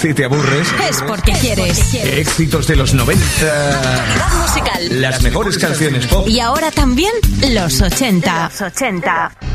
Si te aburres, es porque quieres. Éxitos de los 90. Musical. Las mejores canciones pop. Y ahora también los 80.